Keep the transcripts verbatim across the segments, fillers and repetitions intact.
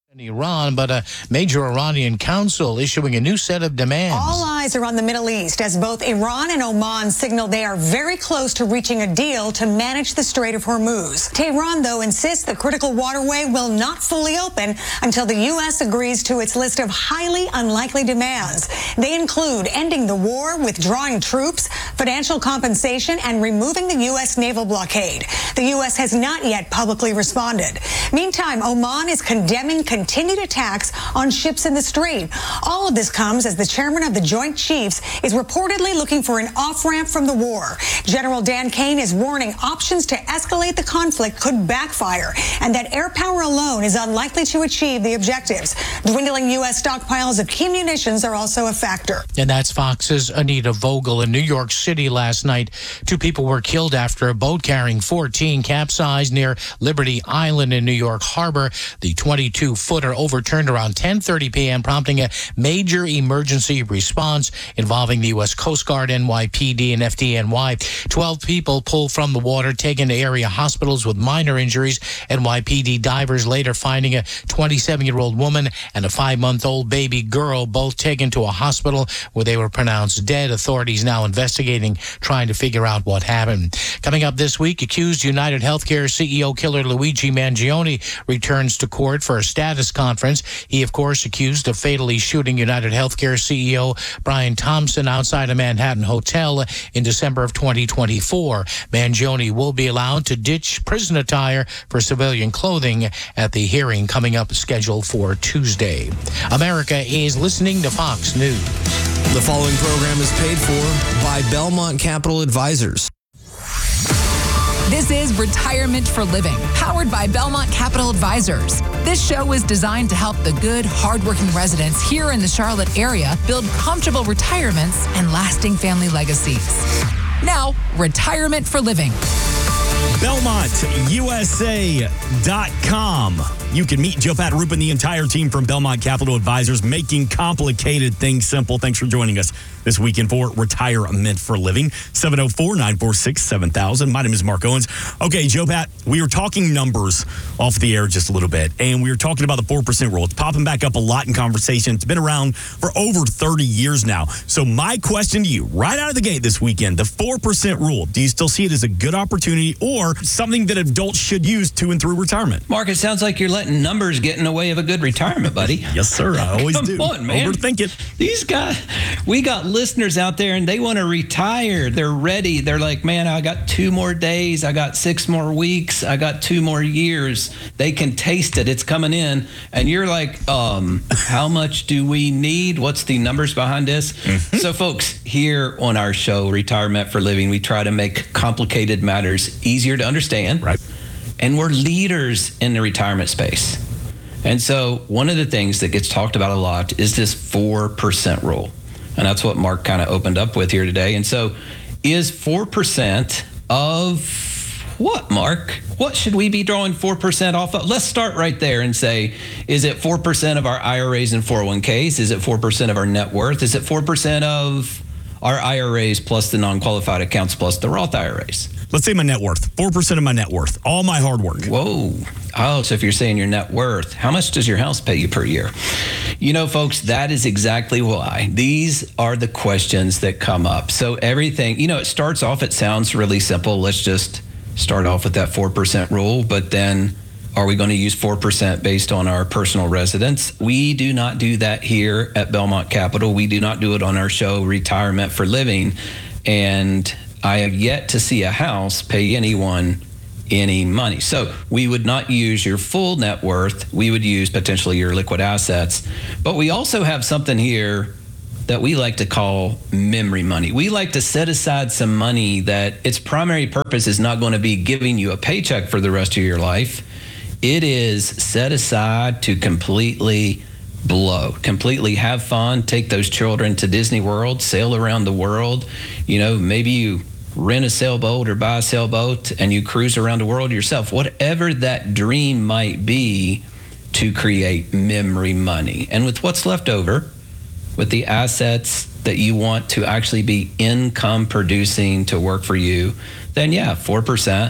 in Iran, but a major Iranian council issuing a new set of demands. All eyes are on the Middle East as both Iran and Oman signal they are very close to reaching a deal to manage the Strait of Hormuz. Tehran, though, insists the critical waterway will not fully open until the U S agrees to its list of highly unlikely demands. They include ending the war, withdrawing troops, financial compensation, and removing the U S naval blockade. The U S has not yet publicly responded. Meantime, Oman is condemning continued attacks on ships in the strait. All of this comes as the chairman of the Joint Chiefs is reportedly looking for an off-ramp from the war. General Dan Kane is warning options to escalate the conflict could backfire and that air power alone is unlikely to achieve the objectives. Dwindling U S stockpiles of key munitions are also a factor. And that's Fox's Anita Vogel. In New York City last night, two people were killed after a boat carrying fourteen capsized near Liberty Island in New York Harbor. The twenty-two footer overturned around ten thirty p.m., prompting a major emergency response involving the U S Coast Guard, N Y P D, and F D N Y. twelve people pulled from the water, taken to area hospitals with minor injuries. N Y P D divers later finding a twenty-seven-year-old woman and a five-month-old baby girl, both taken to a hospital where they were pronounced dead. Authorities now investigating, trying to figure out what happened. Coming up this week, accused United Healthcare C E O killer Luigi Mangione returns to court for a status conference. He, of course, accused of fatally shooting United Healthcare C E O Brian Thompson outside a Manhattan hotel in December of twenty twenty-four. Mangione will be allowed to ditch prison attire for civilian clothing at the hearing coming up scheduled for Tuesday. America is listening to Fox News. The following program is paid for by Belmont Capital Advisors. This is Retirement for Living, powered by Belmont Capital Advisors. This show is designed to help the good, hardworking residents here in the Charlotte area build comfortable retirements and lasting family legacies. Now, Retirement for Living. Belmont U S A dot com. You can meet Joe Pat Rupe and the entire team from Belmont Capital Advisors, making complicated things simple. Thanks for joining us this weekend for Retirement for Living. seven oh four, nine four six, seven thousand. My name is Mark Owens. Okay, Joe Pat, we were talking numbers off the air just a little bit, and we were talking about the four percent rule. It's popping back up a lot in conversation. It's been around for over thirty years now. So my question to you, right out of the gate this weekend, the four percent rule, do you still see it as a good opportunity or something that adults should use to and through retirement? Mark, it sounds like you're letting numbers get in the way of a good retirement, buddy. Yes, sir. I always Come do. on, man. Overthink it. These guys, we got listeners out there and they want to retire. They're ready. They're like, man, I got two more days. I got six more weeks. I got two more years. They can taste it. It's coming in. And you're like, um, how much do we need? What's the numbers behind this? Mm-hmm. So, folks, here on our show, Retirement for Living, we try to make complicated matters easier to understand. Right. And we're leaders in the retirement space. And so one of the things that gets talked about a lot is this four percent rule. And that's what Mark kind of opened up with here today. And so is four percent of what, Mark? What should we be drawing four percent off of? Let's start right there and say, is it four percent of our I R As and four oh one Ks? Is it four percent of our net worth? Is it four percent of our I R As plus the non-qualified accounts plus the Roth I R As? Let's say my net worth, four percent of my net worth, all my hard work. Whoa. Oh, so if you're saying your net worth, how much does your house pay you per year? You know, folks, that is exactly why. These are the questions that come up. So everything, you know, it starts off, it sounds really simple. Let's just start off with that four percent rule, but then are we going to use four percent based on our personal residence? We do not do that here at Belmont Capital. We do not do it on our show, Retirement for Living. And I have yet to see a house pay anyone any money. So we would not use your full net worth. We would use potentially your liquid assets. But we also have something here that we like to call memory money. We like to set aside some money that its primary purpose is not going to be giving you a paycheck for the rest of your life. It is set aside to completely blow, completely have fun, take those children to Disney World, sail around the world. You know, maybe you rent a sailboat or buy a sailboat and you cruise around the world yourself, whatever that dream might be, to create memory money. And with what's left over, with the assets that you want to actually be income producing to work for you, then yeah, four percent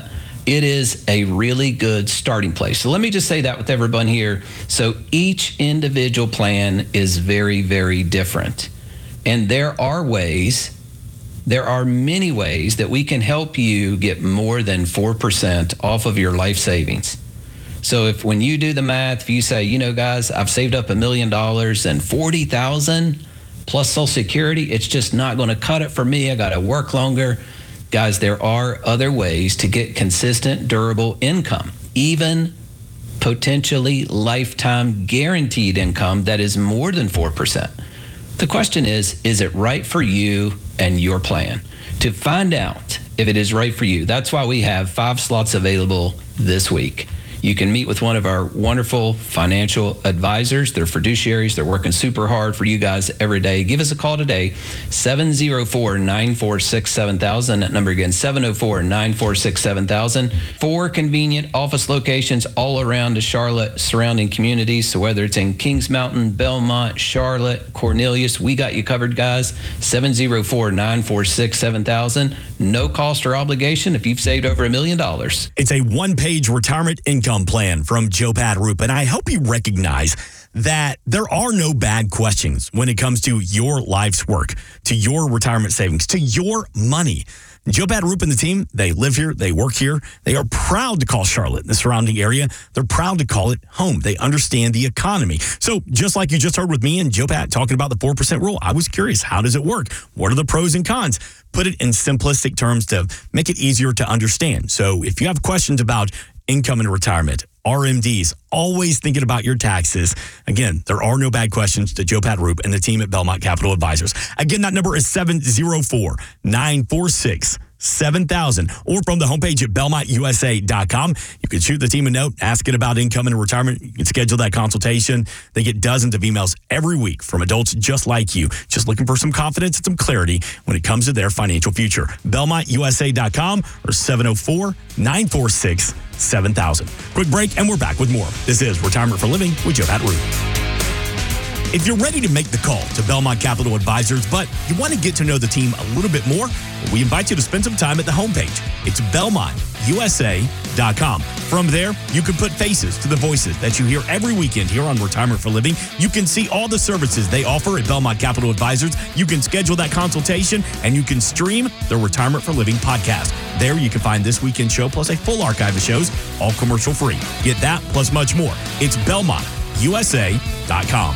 It is a really good starting place. So let me just say that with everyone here. So each individual plan is very, very different. And there are ways, there are many ways that we can help you get more than four percent off of your life savings. So if when you do the math, if you say, you know, guys, I've saved up a million dollars and forty thousand plus Social Security, it's just not going to cut it for me. I got to work longer. Guys, there are other ways to get consistent, durable income, even potentially lifetime guaranteed income that is more than four percent. The question is, is it right for you and your plan? To find out if it is right for you, that's why we have five slots available this week. You can meet with one of our wonderful financial advisors. They're fiduciaries. They're working super hard for you guys every day. Give us a call today, seven oh four, nine four six, seven thousand. That number again, seven oh four, nine four six, seven thousand. Four convenient office locations all around the Charlotte surrounding communities. So whether it's in Kings Mountain, Belmont, Charlotte, Cornelius, we got you covered, guys. seven oh four, nine four six, seven thousand. No cost or obligation if you've saved over a million dollars. It's a one-page retirement income plan from Joe Paterup, and I hope you recognize that there are no bad questions when it comes to your life's work, to your retirement savings, to your money. Joe Paterup and the team, they live here, they work here. They are proud to call Charlotte and the surrounding area. They're proud to call it home. They understand the economy. So just like you just heard with me and Joe Pat talking about the four percent rule, I was curious, how does it work? What are the pros and cons? Put it in simplistic terms to make it easier to understand. So if you have questions about income and retirement, R M Ds, always thinking about your taxes. Again, there are no bad questions to Joe Paterup and the team at Belmont Capital Advisors. Again, that number is seven oh four, nine four six, seven thousand, or from the homepage at belmont u s a dot com. You can shoot the team a note, ask it about income and retirement. You can schedule that consultation. They get dozens of emails every week from adults just like you, just looking for some confidence and some clarity when it comes to their financial future. belmont u s a dot com or seven oh four, nine four six, seven thousand. Quick break, and we're back with more. This is Retirement for Living with Joe Paterup. If you're ready to make the call to Belmont Capital Advisors, but you want to get to know the team a little bit more, we invite you to spend some time at the homepage. It's belmont u s a dot com. From there, you can put faces to the voices that you hear every weekend here on Retirement for Living. You can see all the services they offer at Belmont Capital Advisors. You can schedule that consultation, and you can stream the Retirement for Living podcast. There you can find this weekend show plus a full archive of shows, all commercial free. Get that plus much more. It's belmont u s a dot com.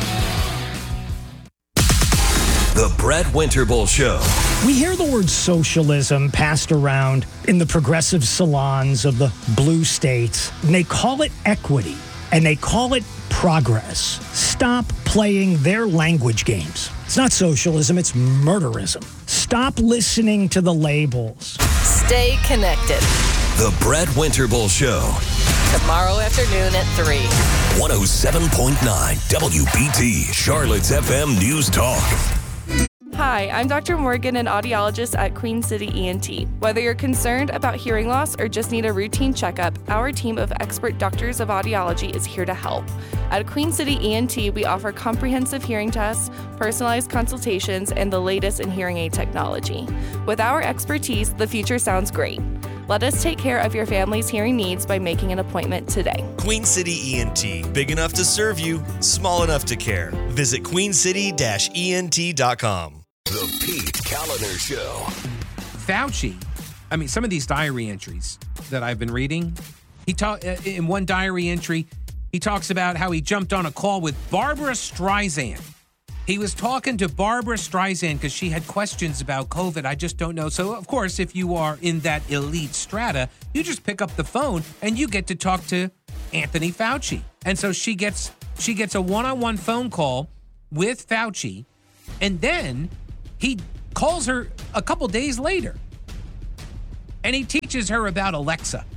The Brett Winterble Show. We hear the word socialism passed around in the progressive salons of the blue states, and they call it equity, and they call it progress. Stop playing their language games. It's not socialism, it's murderism. Stop listening to the labels. Stay connected. The Brett Winterble Show. Tomorrow afternoon at three. one oh seven point nine W B T, Charlotte's F M News Talk. Hi, I'm Doctor Morgan, an audiologist at Queen City E N T. Whether you're concerned about hearing loss or just need a routine checkup, our team of expert doctors of audiology is here to help. At Queen City E N T, we offer comprehensive hearing tests, personalized consultations, and the latest in hearing aid technology. With our expertise, the future sounds great. Let us take care of your family's hearing needs by making an appointment today. Queen City E N T, big enough to serve you, small enough to care. Visit queen city dash e n t dot com. The Pete Kaliner Show. Fauci, I mean, some of these diary entries that I've been reading, he ta- in one diary entry, he talks about how he jumped on a call with Barbara Streisand. He was talking to Barbara Streisand because she had questions about COVID. I just don't know. So, of course, if you are in that elite strata, you just pick up the phone and you get to talk to Anthony Fauci. And so she gets she gets a one-on-one phone call with Fauci, and then he calls her a couple days later, and he teaches her about Alexa.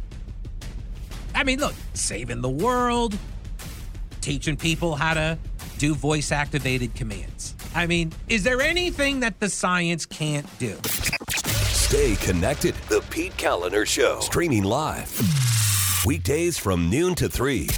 I mean, look, saving the world, teaching people how to do voice-activated commands. I mean, is there anything that the science can't do? Stay connected. The Pete Kaliner Show. Streaming live. Weekdays from noon to three.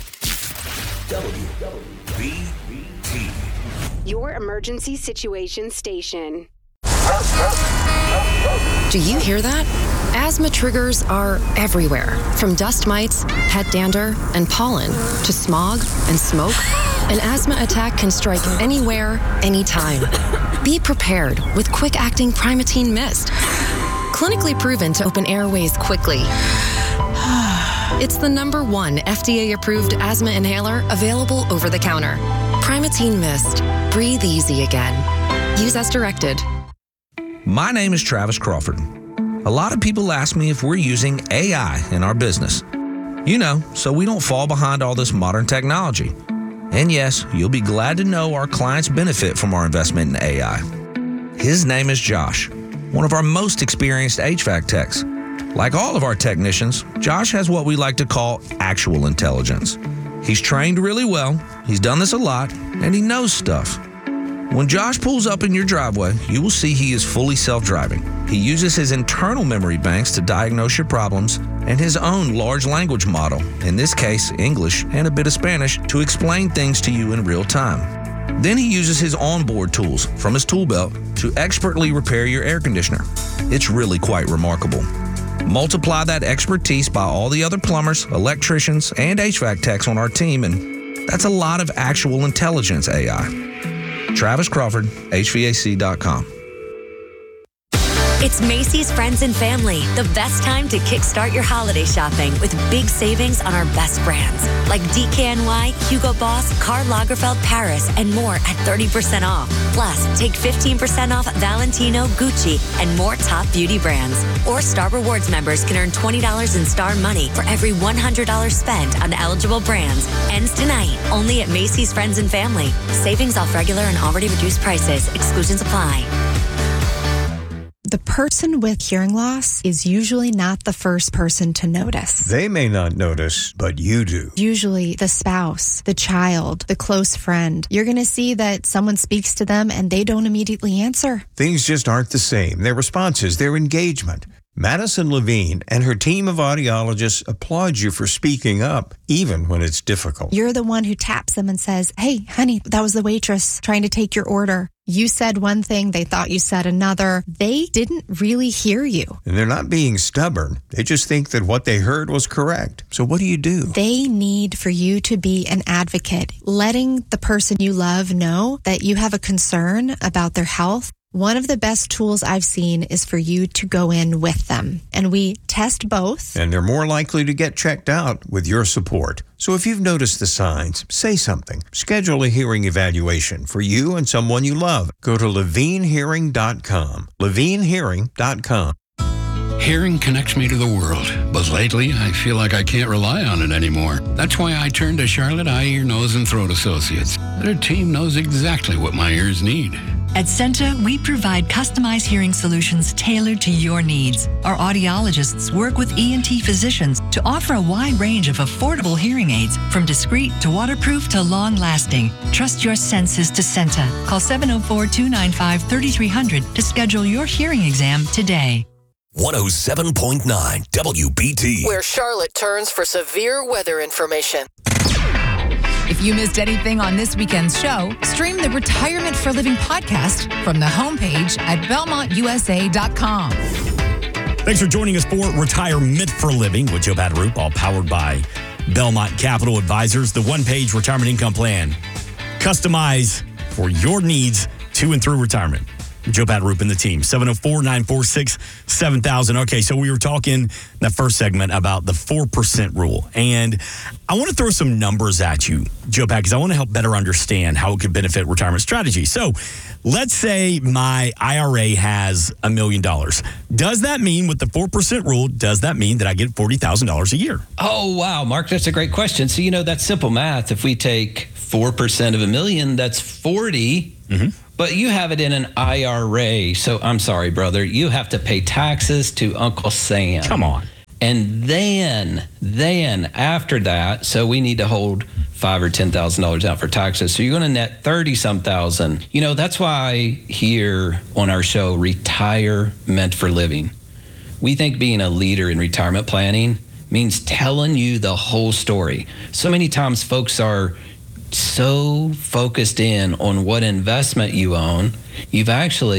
W B T. Your emergency situation station. Do you hear that? Asthma triggers are everywhere, from dust mites, pet dander, and pollen, to smog and smoke. An asthma attack can strike anywhere, anytime. Be prepared with quick-acting Primatene Mist. Clinically proven to open airways quickly. It's the number one F D A-approved asthma inhaler available over the counter. Primatene Mist. Breathe easy again. Use as directed. My name is Travis Crawford. A lot of people ask me if we're using A I in our business. You know, so we don't fall behind all this modern technology. And yes, you'll be glad to know our clients benefit from our investment in A I. His name is Josh, one of our most experienced H V A C techs. Like all of our technicians, Josh has what we like to call actual intelligence. He's trained really well, he's done this a lot, and he knows stuff. When Josh pulls up in your driveway, you will see he is fully self-driving. He uses his internal memory banks to diagnose your problems and his own large language model, in this case English and a bit of Spanish, to explain things to you in real time. Then he uses his onboard tools from his tool belt to expertly repair your air conditioner. It's really quite remarkable. Multiply that expertise by all the other plumbers, electricians, and H V A C techs on our team, and that's a lot of actual intelligence A I. Travis Crawford, H V A C dot com. It's Macy's Friends and Family, the best time to kickstart your holiday shopping with big savings on our best brands like D K N Y, Hugo Boss, Karl Lagerfeld Paris, and more at thirty percent off. Plus, take fifteen percent off Valentino, Gucci, and more top beauty brands. Or Star Rewards members can earn twenty dollars in Star Money for every one hundred dollars spent on eligible brands. Ends tonight, only at Macy's Friends and Family. Savings off regular and already reduced prices. Exclusions apply. The person with hearing loss is usually not the first person to notice. They may not notice, but you do. Usually the spouse, the child, the close friend. You're going to see that someone speaks to them and they don't immediately answer. Things just aren't the same. Their responses, their engagement. Madison Levine and her team of audiologists applaud you for speaking up, even when it's difficult. You're the one who taps them and says, "Hey, honey, that was the waitress trying to take your order. You said one thing, they thought you said another. They didn't really hear you." And they're not being stubborn. They just think that what they heard was correct. So what do you do? They need for you to be an advocate, letting the person you love know that you have a concern about their health. One of the best tools I've seen is for you to go in with them. And we test both. And they're more likely to get checked out with your support. So if you've noticed the signs, say something. Schedule a hearing evaluation for you and someone you love. Go to Levine Hearing dot com. Levine Hearing dot com. Hearing connects me to the world, but lately I feel like I can't rely on it anymore. That's why I turned to Charlotte Eye, Ear, Nose, and Throat Associates. Their team knows exactly what my ears need. At Centa, we provide customized hearing solutions tailored to your needs. Our audiologists work with E N T physicians to offer a wide range of affordable hearing aids, from discreet to waterproof to long-lasting. Trust your senses to Centa. Call seven oh four, two nine five, three three zero zero to schedule your hearing exam today. one oh seven point nine W B T. Where Charlotte turns for severe weather information. If you missed anything on this weekend's show, stream the Retirement for Living podcast from the homepage at Belmont U S A dot com. Thanks for joining us for Retirement for Living with Joe Padarup, all powered by Belmont Capital Advisors, the one-page retirement income plan. Customize for your needs to and through retirement. Joe Padarup and the team, seven oh four, nine four six, seven thousand. Okay, so we were talking in that first segment about the four percent rule. And I want to throw some numbers at you, Joe Pat, because I want to help better understand how it could benefit retirement strategy. So let's say my I R A has a million dollars. Does that mean with the four percent rule, does that mean that I get forty thousand dollars a year? Oh, wow, Mark, that's a great question. So, you know, that's simple math. If we take four percent of a million, that's forty. Mm-hmm. But you have it in an I R A. So I'm sorry, brother. You have to pay taxes to Uncle Sam. Come on. And then, then after that, so we need to hold five or ten thousand dollars out for taxes. So you're going to net thirty some thousand. You know, that's why here on our show, Retirement for Living, we think being a leader in retirement planning means telling you the whole story. So many times folks are so focused in on what investment you own, you've actually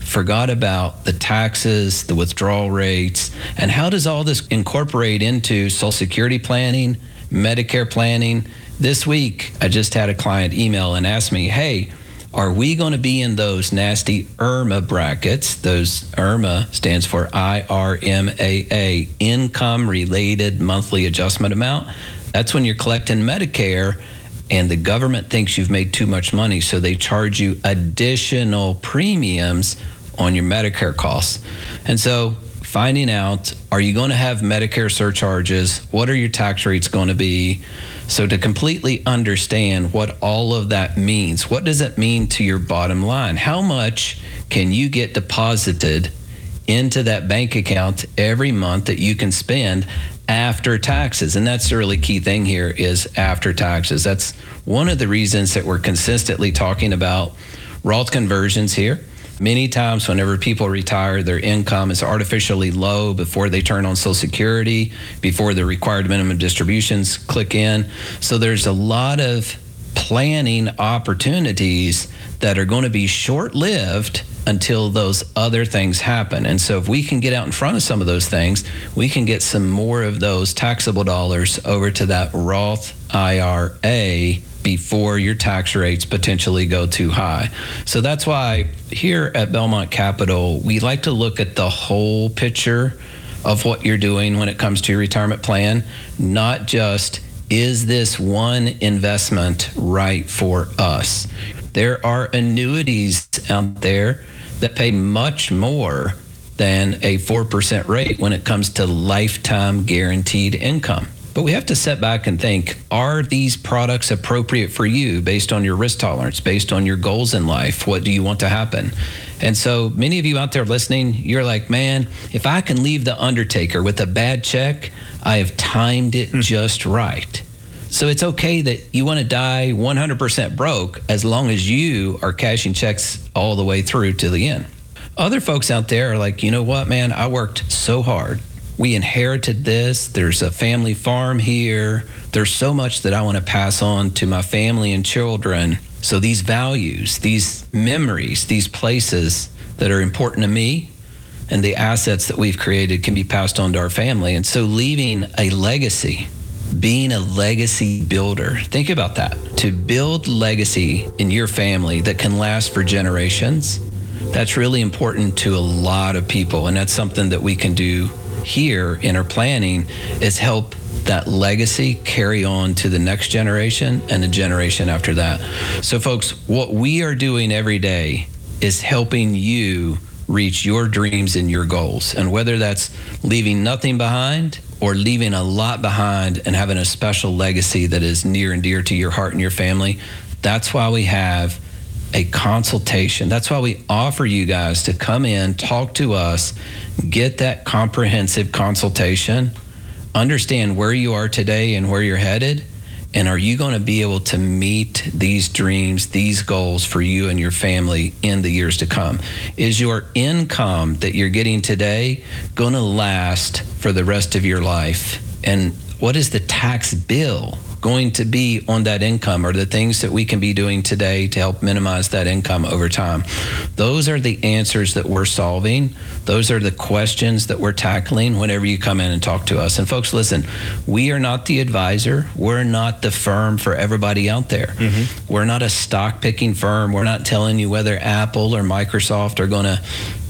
forgot about the taxes, the withdrawal rates, and how does all this incorporate into Social Security planning, Medicare planning? This week, I just had a client email and ask me, hey, are we going to be in those nasty IRMAA brackets? Those IRMAA stands for I R M A A, Income Related Monthly Adjustment Amount. That's when you're collecting Medicare and the government thinks you've made too much money, so they charge you additional premiums on your Medicare costs. And so finding out, are you going to have Medicare surcharges? What are your tax rates going to be? So to completely understand what all of that means, what does it mean to your bottom line? How much can you get deposited into that bank account every month that you can spend after taxes? And that's the really key thing here is after taxes. That's one of the reasons that we're consistently talking about Roth conversions here. Many times whenever people retire, their income is artificially low before they turn on Social Security, before the required minimum distributions click in. So there's a lot of planning opportunities that are going to be short-lived until those other things happen. And so if we can get out in front of some of those things, we can get some more of those taxable dollars over to that Roth I R A before your tax rates potentially go too high. So that's why here at Belmont Capital, we like to look at the whole picture of what you're doing when it comes to your retirement plan, not just, is this one investment right for us? There are annuities out there that pay much more than a four percent rate when it comes to lifetime guaranteed income. But we have to sit back and think, are these products appropriate for you based on your risk tolerance, based on your goals in life? What do you want to happen? And so many of you out there listening, you're like, man, if I can leave the undertaker with a bad check, I have timed it just right. So it's okay that you want to die one hundred percent broke as long as you are cashing checks all the way through to the end. Other folks out there are like, you know what, man, I worked so hard. We inherited this. There's a family farm here. There's so much that I want to pass on to my family and children. So these values, these memories, these places that are important to me and the assets that we've created can be passed on to our family. And so leaving a legacy, being a legacy builder, think about that. To build legacy in your family that can last for generations, that's really important to a lot of people. And that's something that we can do here in our planning, is help that legacy carry on to the next generation and the generation after that. So folks, what we are doing every day is helping you reach your dreams and your goals. And whether that's leaving nothing behind or leaving a lot behind and having a special legacy that is near and dear to your heart and your family, that's why we have a consultation. That's why we offer you guys to come in, talk to us, get that comprehensive consultation, understand where you are today and where you're headed, and are you going to be able to meet these dreams, these goals for you and your family in the years to come? Is your income that you're getting today going to last for the rest of your life? And what is the tax bill going to be on that income, or the things that we can be doing today to help minimize that income over time? Those are the answers that we're solving. Those are the questions that we're tackling whenever you come in and talk to us. And folks, listen, we are not the advisor. We're not the firm for everybody out there. Mm-hmm. We're not a stock picking firm. We're not telling you whether Apple or Microsoft are going to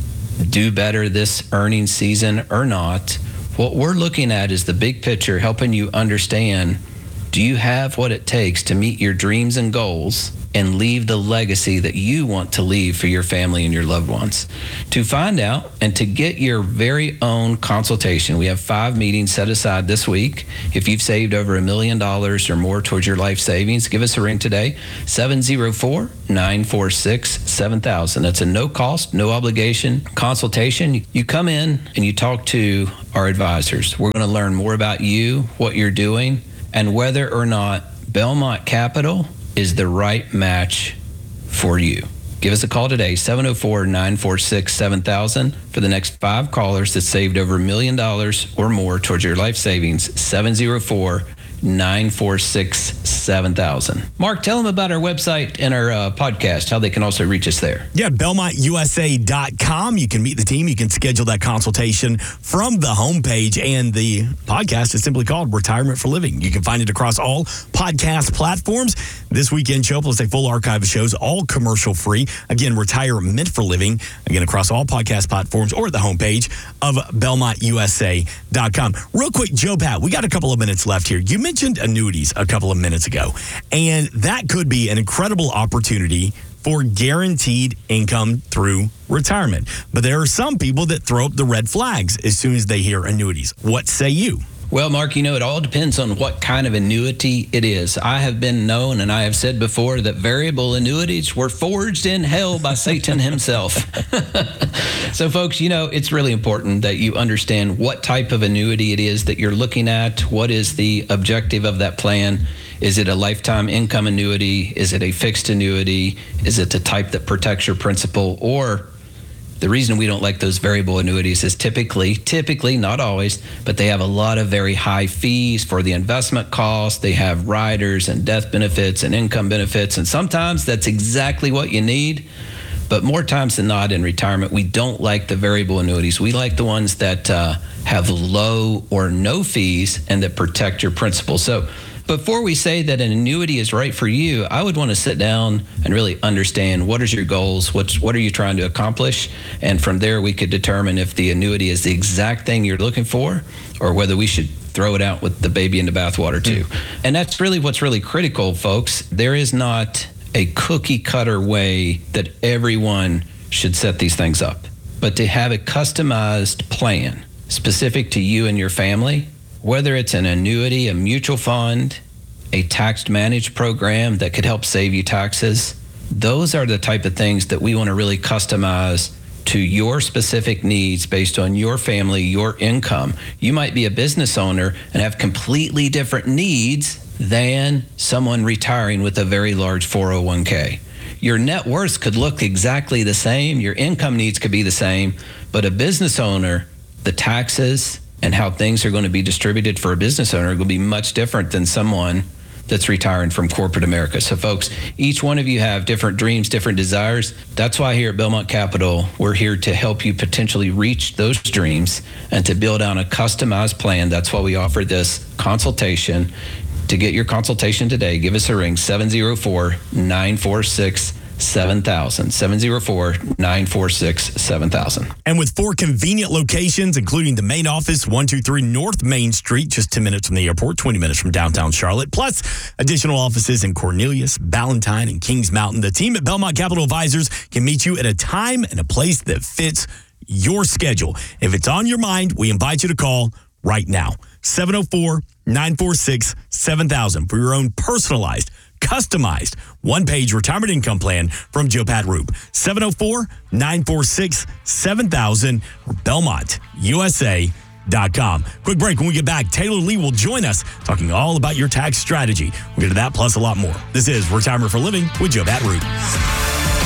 do better this earnings season or not. What we're looking at is the big picture, helping you understand, do you have what it takes to meet your dreams and goals and leave the legacy that you want to leave for your family and your loved ones? To find out and to get your very own consultation, we have five meetings set aside this week. If you've saved over a million dollars or more towards your life savings, give us a ring today, seven oh four, nine four six, seven thousand. That's a no cost, no obligation consultation. You come in and you talk to our advisors. We're going to learn more about you, what you're doing, and whether or not Belmont Capital is the right match for you. Give us a call today, seven oh four, nine four six, seven thousand. For the next five callers that saved over a million dollars or more towards your life savings, seven oh four, nine four six, seven thousand. Mark, tell them about our website and our uh, podcast, how they can also reach us there. Yeah, Belmont U S A dot com. You can meet the team. You can schedule that consultation from the homepage. And the podcast is simply called Retirement for Living. You can find it across all podcast platforms. This weekend show plus a full archive of shows, all commercial free. Again, Retirement for Living. Again, across all podcast platforms or at the homepage of Belmont U S A dot com. Real quick, Joe Pat, we got a couple of minutes left here. You mentioned annuities a couple of minutes ago, and that could be an incredible opportunity for guaranteed income through retirement. But there are some people that throw up the red flags as soon as they hear annuities. What say you? Well, Mark, you know, it all depends on what kind of annuity it is. I have been known, and I have said before, that variable annuities were forged in hell by Satan himself. So, folks, you know, it's really important that you understand what type of annuity it is that you're looking at. What is the objective of that plan? Is it a lifetime income annuity? Is it a fixed annuity? Is it the type that protects your principal? Or the reason we don't like those variable annuities is typically, typically, not always, but they have a lot of very high fees for the investment costs. They have riders and death benefits and income benefits. And sometimes that's exactly what you need. But more times than not in retirement, we don't like the variable annuities. We like the ones that uh, have low or no fees and that protect your principal. So before we say that an annuity is right for you, I would want to sit down and really understand what is your goals, what's, what are you trying to accomplish, and from there we could determine if the annuity is the exact thing you're looking for or whether we should throw it out with the baby in the bathwater too. Mm. And that's really what's really critical, folks. There is not a cookie cutter way that everyone should set these things up, but to have a customized plan specific to you and your family, whether it's an annuity, a mutual fund, a tax managed program that could help save you taxes, those are the type of things that we want to really customize to your specific needs based on your family, your income. You might be a business owner and have completely different needs than someone retiring with a very large four oh one k. Your net worth could look exactly the same, your income needs could be the same, but a business owner, the taxes and how things are going to be distributed for a business owner will be much different than someone that's retiring from corporate America. So folks, each one of you have different dreams, different desires. That's why here at Belmont Capital, we're here to help you potentially reach those dreams and to build out a customized plan. That's why we offer this consultation. To get your consultation today, give us a ring, seven oh four, nine four six, seven thousand, seven oh four, nine four six, seven thousand. And with four convenient locations, including the main office, one two three North Main Street, just ten minutes from the airport, twenty minutes from downtown Charlotte, plus additional offices in Cornelius, Ballantyne, and Kings Mountain, the team at Belmont Capital Advisors can meet you at a time and a place that fits your schedule. If it's on your mind, we invite you to call right now, seven oh four, nine four six, seven thousand for your own personalized, customized, one-page retirement income plan from Joe Pat Roop. seven oh four, nine four six, seven thousand or Belmont U S A dot com. Quick break. When we get back, Taylor Lee will join us talking all about your tax strategy. We'll get to that plus a lot more. This is Retirement for Living with Joe Pat Roop.